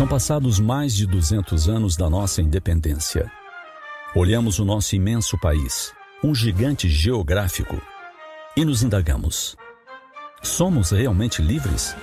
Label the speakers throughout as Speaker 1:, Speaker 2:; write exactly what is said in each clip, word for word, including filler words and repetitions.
Speaker 1: São passados mais de duzentos anos da nossa independência. Olhamos o nosso imenso país, um gigante geográfico, e nos indagamos: somos realmente livres?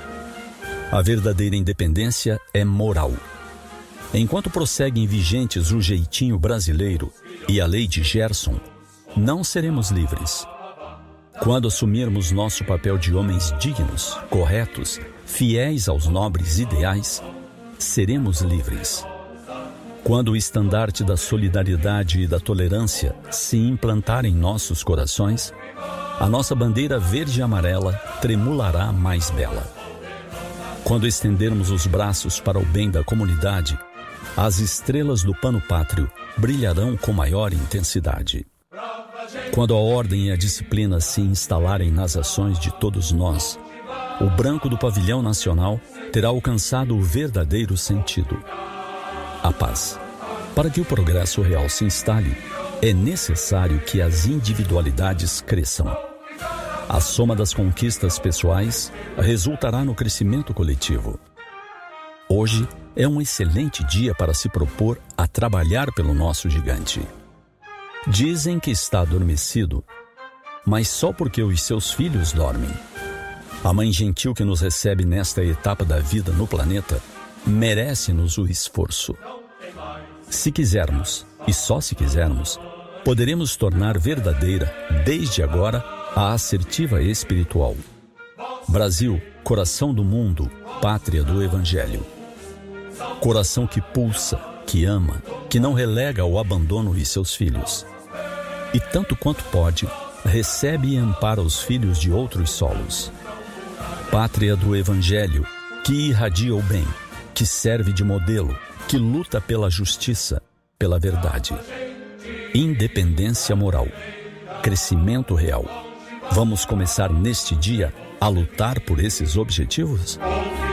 Speaker 1: A verdadeira independência é moral. Enquanto prosseguem vigentes o jeitinho brasileiro e a lei de Gerson, não seremos livres. Quando assumirmos nosso papel de homens dignos, corretos, fiéis aos nobres ideais, seremos livres. Quando o estandarte da solidariedade e da tolerância se implantar em nossos corações, a nossa bandeira verde e amarela tremulará mais bela. Quando estendermos os braços para o bem da comunidade, as estrelas do pano pátrio brilharão com maior intensidade. Quando a ordem e a disciplina se instalarem nas ações de todos nós, o branco do pavilhão nacional terá alcançado o verdadeiro sentido: a paz. Para que o progresso real se instale, é necessário que as individualidades cresçam. A soma das conquistas pessoais resultará no crescimento coletivo. Hoje é um excelente dia para se propor a trabalhar pelo nosso gigante. Dizem que está adormecido, mas só porque os seus filhos dormem. A mãe gentil que nos recebe nesta etapa da vida no planeta merece-nos o esforço. Se quisermos, e só se quisermos, poderemos tornar verdadeira, desde agora, a assertiva espiritual. Brasil, coração do mundo, pátria do Evangelho. Coração que pulsa, que ama, que não relega ao abandono e seus filhos. E tanto quanto pode, recebe e ampara os filhos de outros solos. Pátria do Evangelho, que irradia o bem, que serve de modelo, que luta pela justiça, pela verdade. Independência moral, crescimento real. Vamos começar neste dia a lutar por esses objetivos?